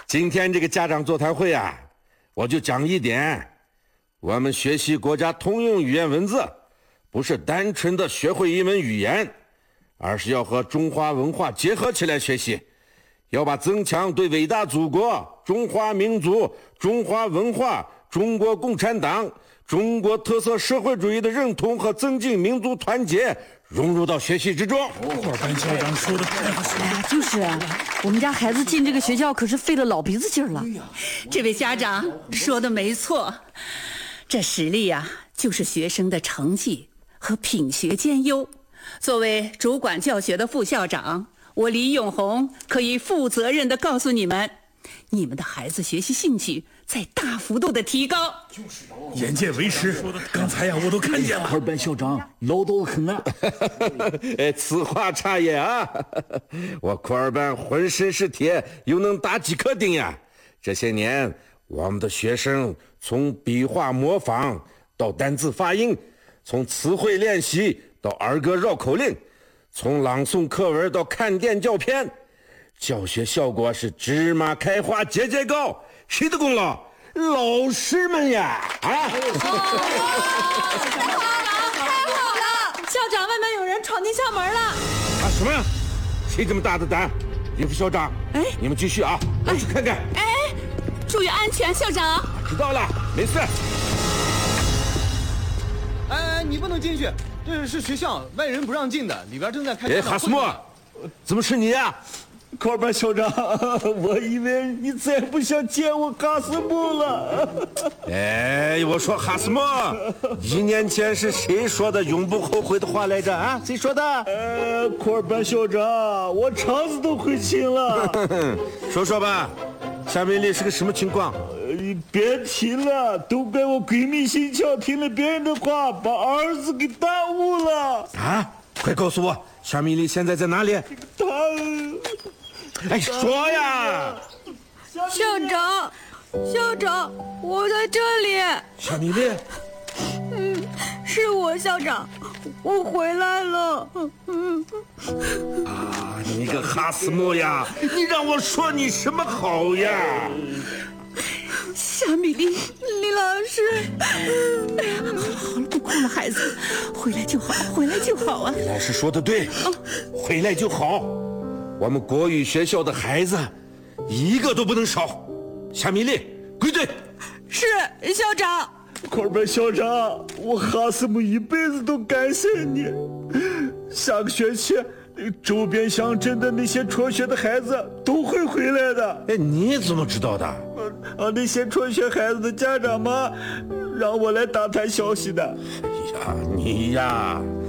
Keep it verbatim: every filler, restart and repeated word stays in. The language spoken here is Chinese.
今天这个家长座谈会啊，我就讲一点，我们学习国家通用语言文字，不是单纯的学会一门语言，而是要和中华文化结合起来学习，要把增强对伟大祖国、中华民族、中华文化、中国共产党、中国特色社会主义的认同和增进民族团结融入到学习之中。 二班校长说的太好了。 哎呀，就是啊，我们家孩子进这个学校可是费了老鼻子劲儿了。 这位家长说的没错，这实力啊，就是学生的成绩和品学兼优。作为主管教学的副校长，我李永红可以负责任地告诉你们，你们的孩子学习兴趣在大幅度的提高。 眼见为实，刚才呀、啊、我都看见了。 二班校长唠叨很啊。 哎，此话差也啊！我库尔班浑身是铁，又能打几颗钉呀？这些年，我们的学生从笔画模仿到单字发音，从词汇练习到儿歌绕口令，从朗诵课文到看电教片，教学效果是芝麻开花节节高。谁的功劳？老师们呀！啊！ 太好了，太好了！校长，外面有人闯进校门了。 啊，什么呀？谁这么大的胆？李副校长， 哎， 你们继续啊，我去看看。 哎，注意安全，校长。 知道了，没事。 哎，你不能进去，这是学校，外人不让进的，里边正在开。 哎，哈斯莫，怎么是你呀？ 库尔班校长，我以为你再不想见我哈斯莫了。 哎，我说哈斯莫，一年前是谁说的永不后悔的话来着啊？谁说的？ 呃，库尔班校长，我肠子都悔青了。 说说吧，夏美丽是个什么情况？ 你别提了，都怪我鬼迷心窍，听了别人的话，把儿子给耽误了。 啊！快告诉我，夏米丽现在在哪里？ 他， 哎，说呀！ 校长，校长，我在这里。 夏米丽， 嗯，是我校长，我回来了。嗯。 啊，你个哈斯莫呀，你让我说你什么好呀？ 夏米丽，李老师，哎呀，好了好了，不哭了，孩子，回来就好，回来就好啊。 李老师说的对，回来就好。我们国语学校的孩子，一个都不能少。夏米丽，归队。 是校长。 库尔班校长，我哈斯姆一辈子都感谢你。下个学期，周边乡镇的那些辍学的孩子都会回来的。 哎，你怎么知道的？ 啊，那些辍学孩子的家长们让我来打探消息的。 哎呀，你呀，